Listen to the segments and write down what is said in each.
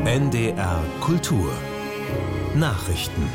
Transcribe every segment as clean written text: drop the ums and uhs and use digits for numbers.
NDR Kultur Nachrichten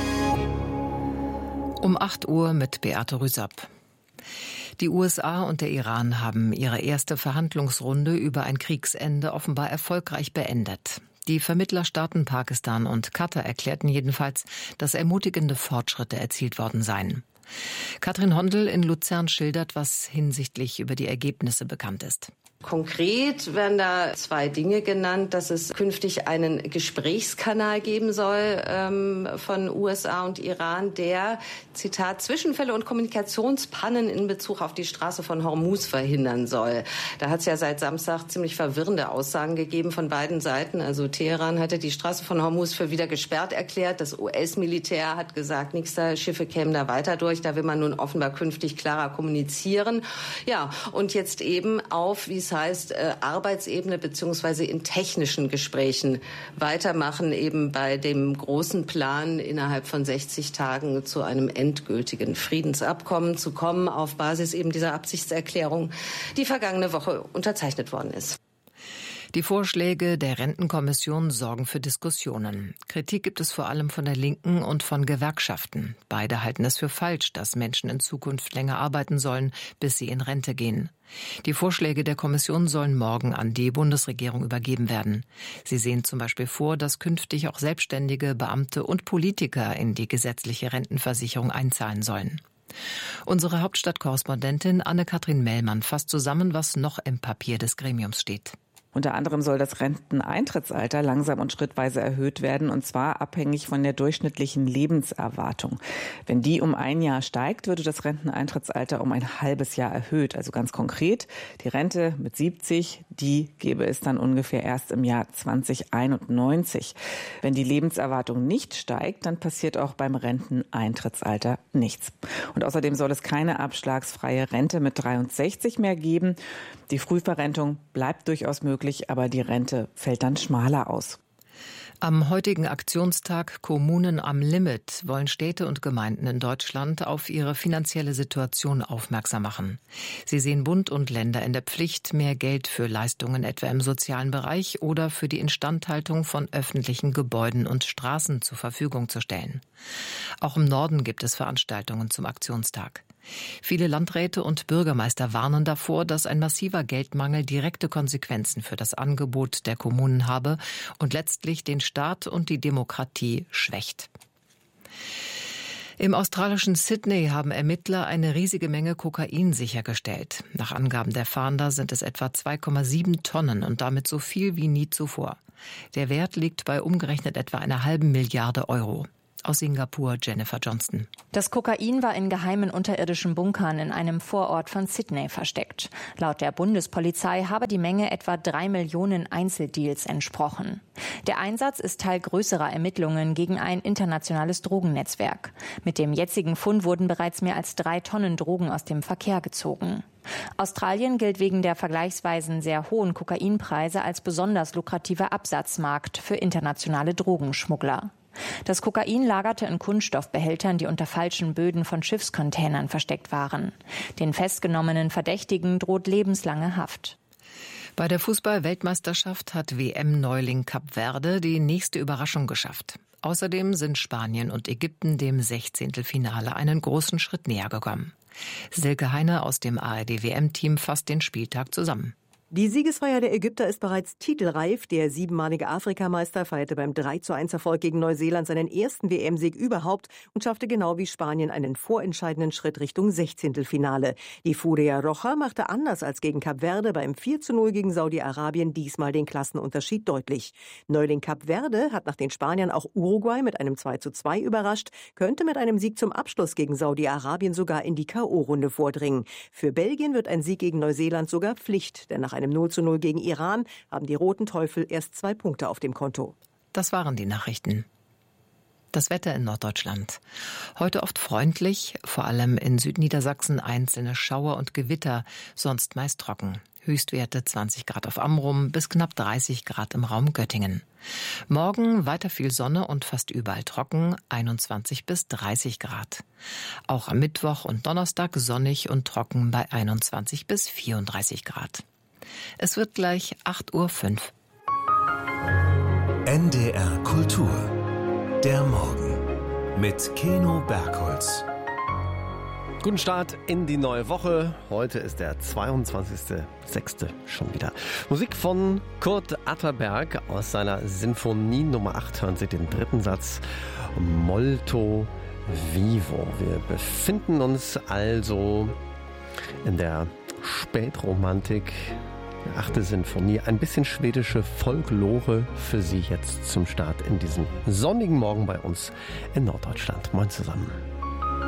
Um 8 Uhr mit Beate Rüsapp. Die USA und der Iran haben ihre erste Verhandlungsrunde über ein Kriegsende offenbar erfolgreich beendet. Die Vermittlerstaaten Pakistan und Katar erklärten jedenfalls, dass ermutigende Fortschritte erzielt worden seien. Katrin Hondel in Luzern schildert, was hinsichtlich über die Ergebnisse bekannt ist. Konkret werden da 2 Dinge genannt, dass es künftig einen Gesprächskanal geben soll von USA und Iran, der, Zitat, Zwischenfälle und Kommunikationspannen in Bezug auf die Straße von Hormuz verhindern soll. Da hat es ja seit Samstag ziemlich verwirrende Aussagen gegeben von beiden Seiten. Also Teheran hatte die Straße von Hormuz für wieder gesperrt erklärt. Das US-Militär hat gesagt, nächste Schiffe kämen da weiter durch. Da will man nun offenbar künftig klarer kommunizieren. Ja, und jetzt eben auf, wie es heißt, Arbeitsebene beziehungsweise in technischen Gesprächen weitermachen, eben bei dem großen Plan, innerhalb von 60 Tagen zu einem endgültigen Friedensabkommen zu kommen, auf Basis eben dieser Absichtserklärung, die vergangene Woche unterzeichnet worden ist. Die Vorschläge der Rentenkommission sorgen für Diskussionen. Kritik gibt es vor allem von der Linken und von Gewerkschaften. Beide halten es für falsch, dass Menschen in Zukunft länger arbeiten sollen, bis sie in Rente gehen. Die Vorschläge der Kommission sollen morgen an die Bundesregierung übergeben werden. Sie sehen zum Beispiel vor, dass künftig auch Selbstständige, Beamte und Politiker in die gesetzliche Rentenversicherung einzahlen sollen. Unsere Hauptstadtkorrespondentin Anne-Kathrin Mellmann fasst zusammen, was noch im Papier des Gremiums steht. Unter anderem soll das Renteneintrittsalter langsam und schrittweise erhöht werden, und zwar abhängig von der durchschnittlichen Lebenserwartung. Wenn die um 1 Jahr steigt, würde das Renteneintrittsalter um ein halbes Jahr erhöht. Also ganz konkret, die Rente mit 70, die gäbe es dann ungefähr erst im Jahr 2091. Wenn die Lebenserwartung nicht steigt, dann passiert auch beim Renteneintrittsalter nichts. Und außerdem soll es keine abschlagsfreie Rente mit 63 mehr geben. Die Frühverrentung bleibt durchaus möglich, aber die Rente fällt dann schmaler aus. Am heutigen Aktionstag Kommunen am Limit wollen Städte und Gemeinden in Deutschland auf ihre finanzielle Situation aufmerksam machen. Sie sehen Bund und Länder in der Pflicht, mehr Geld für Leistungen etwa im sozialen Bereich oder für die Instandhaltung von öffentlichen Gebäuden und Straßen zur Verfügung zu stellen. Auch im Norden gibt es Veranstaltungen zum Aktionstag. Viele Landräte und Bürgermeister warnen davor, dass ein massiver Geldmangel direkte Konsequenzen für das Angebot der Kommunen habe und letztlich den Staat und die Demokratie schwächt. Im australischen Sydney haben Ermittler eine riesige Menge Kokain sichergestellt. Nach Angaben der Fahnder sind es etwa 2,7 Tonnen und damit so viel wie nie zuvor. Der Wert liegt bei umgerechnet etwa einer halben Milliarde Euro. Aus Singapur, Jennifer Johnston. Das Kokain war in geheimen unterirdischen Bunkern in einem Vorort von Sydney versteckt. Laut der Bundespolizei habe die Menge etwa 3 Millionen Einzeldeals entsprochen. Der Einsatz ist Teil größerer Ermittlungen gegen ein internationales Drogennetzwerk. Mit dem jetzigen Fund wurden bereits mehr als 3 Tonnen Drogen aus dem Verkehr gezogen. Australien gilt wegen der vergleichsweise sehr hohen Kokainpreise als besonders lukrativer Absatzmarkt für internationale Drogenschmuggler. Das Kokain lagerte in Kunststoffbehältern, die unter falschen Böden von Schiffscontainern versteckt waren. Den festgenommenen Verdächtigen droht lebenslange Haft. Bei der Fußball-Weltmeisterschaft hat WM-Neuling Kap Verde die nächste Überraschung geschafft. Außerdem sind Spanien und Ägypten dem 16. Finale einen großen Schritt näher gekommen. Silke Heine aus dem ARD-WM-Team fasst den Spieltag zusammen. Die Siegesfeier der Ägypter ist bereits titelreif. Der 7-malige Afrikameister feierte beim 3:1-Erfolg gegen Neuseeland seinen ersten WM-Sieg überhaupt und schaffte genau wie Spanien einen vorentscheidenden Schritt Richtung 16. Finale. Die Furia Roja machte anders als gegen Kap Verde beim 4:0 gegen Saudi-Arabien diesmal den Klassenunterschied deutlich. Neuling Kap Verde hat nach den Spaniern auch Uruguay mit einem 2:2 überrascht, könnte mit einem Sieg zum Abschluss gegen Saudi-Arabien sogar in die K.O.-Runde vordringen. Für Belgien wird ein Sieg gegen Neuseeland sogar Pflicht, denn nach einem 0:0 gegen Iran haben die Roten Teufel erst 2 Punkte auf dem Konto. Das waren die Nachrichten. Das Wetter in Norddeutschland. Heute oft freundlich, vor allem in Südniedersachsen einzelne Schauer und Gewitter, sonst meist trocken. Höchstwerte 20 Grad auf Amrum bis knapp 30 Grad im Raum Göttingen. Morgen weiter viel Sonne und fast überall trocken, 21 bis 30 Grad. Auch am Mittwoch und Donnerstag sonnig und trocken bei 21 bis 34 Grad. Es wird gleich 8:05 Uhr. NDR Kultur. Der Morgen mit Keno Bergholz. Guten Start in die neue Woche. Heute ist der 22.06. schon wieder. Musik von Kurt Atterberg aus seiner Sinfonie Nummer 8. Hören Sie den dritten Satz. Molto vivo. Wir befinden uns also in der Spätromantik. Die 8. Sinfonie, ein bisschen schwedische Folklore für Sie jetzt zum Start in diesem sonnigen Morgen bei uns in Norddeutschland. Moin zusammen.